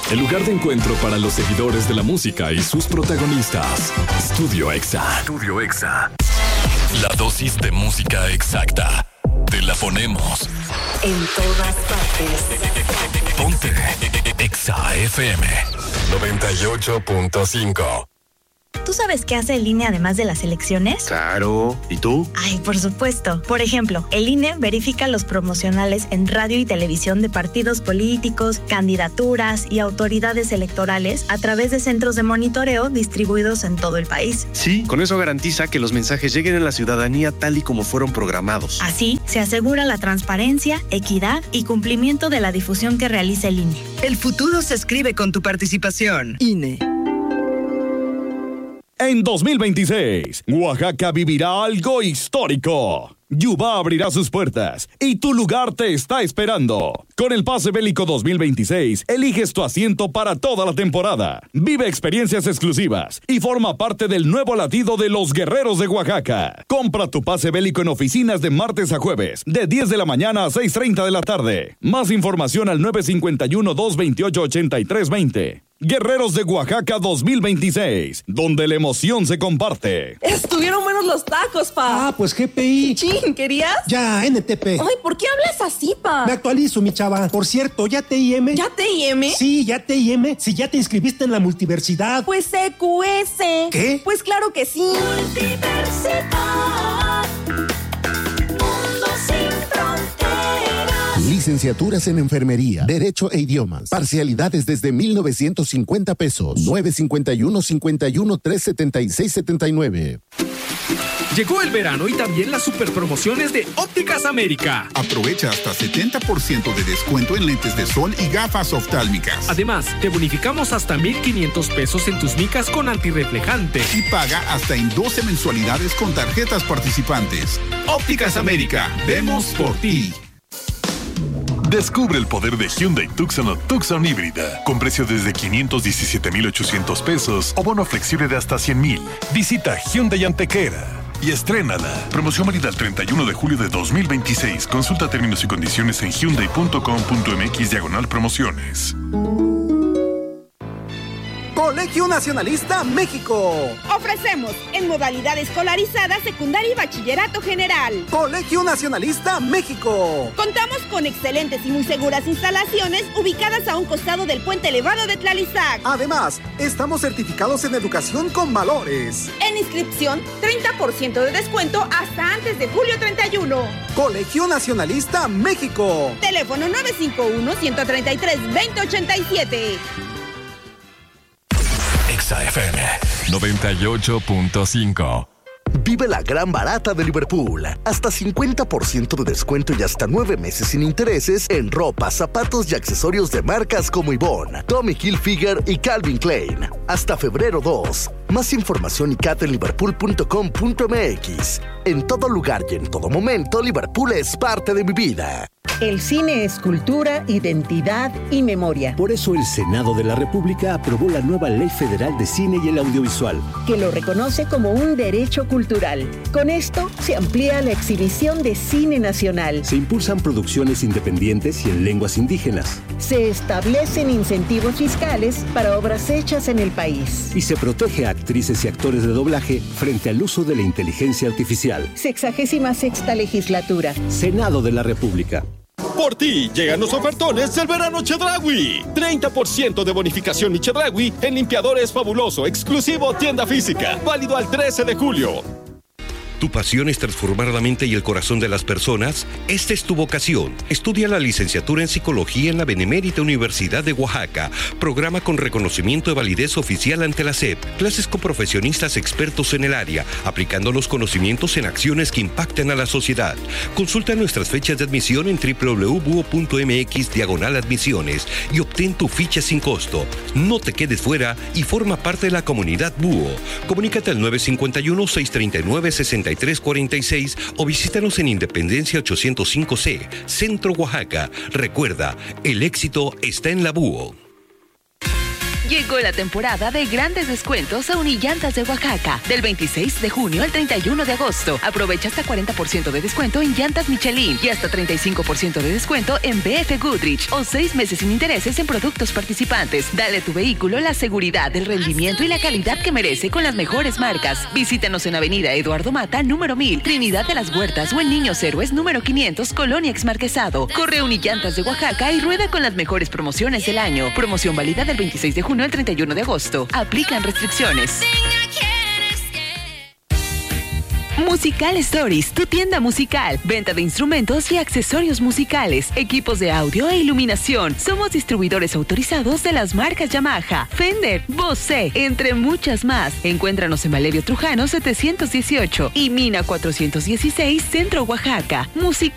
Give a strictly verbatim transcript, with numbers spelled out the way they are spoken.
el lugar de encuentro para los seguidores de la música y sus protagonistas. Estudio Exa. Estudio Exa. La dosis de música exacta. Te la ponemos en todas partes. Ponte Exa F M noventa y ocho punto cinco. ¿Tú sabes qué hace el I N E además de las elecciones? Claro. ¿Y tú? Ay, por supuesto. Por ejemplo, el I N E verifica los promocionales en radio y televisión de partidos políticos, candidaturas y autoridades electorales a través de centros de monitoreo distribuidos en todo el país. Sí, con eso garantiza que los mensajes lleguen a la ciudadanía tal y como fueron programados. Así, se asegura la transparencia, equidad y cumplimiento de la difusión que realiza el I N E. El futuro se escribe con tu participación. I N E. En dos mil veintiséis, Oaxaca vivirá algo histórico. Yuba abrirá sus puertas y tu lugar te está esperando. Con el Pase Bélico dos mil veintiséis, eliges tu asiento para toda la temporada. Vive experiencias exclusivas y forma parte del nuevo latido de los guerreros de Oaxaca. Compra tu Pase Bélico en oficinas de martes a jueves, de diez de la mañana a seis treinta de la tarde. Más información al nueve cinco uno, dos dos ocho, ocho tres dos cero. Guerreros de Oaxaca dos mil veintiséis, donde la emoción se comparte. Estuvieron buenos los tacos, pa. Ah, pues G P I. Chin, ¿querías? Ya, N T P. Ay, ¿por qué hablas así, pa? Me actualizo, mi chava. Por cierto, ¿ya T I M? ¿Ya T I M? Sí, ya T I M. Si ya te inscribiste en la multiversidad. Pues C Q S. ¿Qué? Pues claro que sí. Multiversidad. Mundo sin fronteras. Licenciaturas en Enfermería, Derecho e Idiomas. Parcialidades desde mil novecientos cincuenta pesos. nueve cinco uno, cinco uno, tres siete seis siete nueve. Llegó el verano y también las superpromociones de Ópticas América. Aprovecha hasta setenta por ciento de descuento en lentes de sol y gafas oftálmicas. Además, te bonificamos hasta mil quinientos pesos en tus micas con antirreflejante. Y paga hasta en doce mensualidades con tarjetas participantes. Ópticas América, vemos por ti. Descubre el poder de Hyundai Tucson o Tucson híbrida, con precio desde quinientos diecisiete mil ochocientos pesos o bono flexible de hasta cien mil. Visita Hyundai Antequera y estrénala. Promoción válida el treinta y uno de julio de dos mil veintiséis. Consulta términos y condiciones en hyundai punto com punto m x diagonal promociones. Colegio Nacionalista México. Ofrecemos en modalidad escolarizada, secundaria y bachillerato general. Colegio Nacionalista México. Contamos con excelentes y muy seguras instalaciones ubicadas a un costado del puente elevado de Tlalizac. Además, estamos certificados en educación con valores. En inscripción, treinta por ciento de descuento hasta antes de julio treinta y uno. Colegio Nacionalista México. Teléfono nueve cinco uno, uno tres tres, dos cero ocho siete. Exa F M noventa y ocho punto cinco. Vive la gran barata de Liverpool. Hasta cincuenta por ciento de descuento y hasta nueve meses sin intereses en ropa, zapatos y accesorios de marcas como Yvonne, Tommy Hilfiger y Calvin Klein. Hasta febrero dos. Más información y cat en liverpool punto com punto m x. En todo lugar y en todo momento, Liverpool es parte de mi vida. El cine es cultura, identidad y memoria. Por eso el Senado de la República aprobó la nueva Ley Federal de Cine y el Audiovisual, que lo reconoce como un derecho cultural. Con esto se amplía la exhibición de cine nacional. Se impulsan producciones independientes y en lenguas indígenas. Se establecen incentivos fiscales para obras hechas en el país. Y se protege a actrices y actores de doblaje frente al uso de la inteligencia artificial. Sexagésima sexta legislatura. Senado de la República. Por ti llegan los ofertones del verano Chedraui. treinta por ciento de bonificación y Chedraui en limpiadores fabuloso, exclusivo tienda física. Válido al trece de julio. ¿Tu pasión es transformar la mente y el corazón de las personas? Esta es tu vocación. Estudia la licenciatura en Psicología en la Benemérita Universidad de Oaxaca. Programa con reconocimiento de validez oficial ante la S E P. Clases con profesionistas expertos en el área, aplicando los conocimientos en acciones que impacten a la sociedad. Consulta nuestras fechas de admisión en doble u doble u doble u punto búho punto m x diagonal admisiones y obtén tu ficha sin costo. No te quedes fuera y forma parte de la comunidad Búho. Comunícate al nueve cinco uno, seis tres nueve, seis tres cuatro seis o visítanos en Independencia ochocientos cinco C, Centro Oaxaca. Recuerda, el éxito está en la Búho. Llegó la temporada de grandes descuentos a Unillantas de Oaxaca. Del veintiséis de junio al treinta y uno de agosto. Aprovecha hasta cuarenta por ciento de descuento en llantas Michelin y hasta treinta y cinco por ciento de descuento en B F Goodrich o seis meses sin intereses en productos participantes. Dale a tu vehículo la seguridad, el rendimiento y la calidad que merece con las mejores marcas. Visítanos en Avenida Eduardo Mata, número mil, Trinidad de las Huertas o en Niños Héroes, número quinientos, Colonia Exmarquesado. Corre a Unillantas de Oaxaca y rueda con las mejores promociones del año. Promoción válida del veintiséis de junio al treinta y uno de agosto. Aplican restricciones. Musical Stories, tu tienda musical. Venta de instrumentos y accesorios musicales, equipos de audio e iluminación. Somos distribuidores autorizados de las marcas Yamaha, Fender, Bose, entre muchas más. Encuéntranos en Valerio Trujano setecientos dieciocho y Mina cuatrocientos dieciséis, Centro Oaxaca. Musical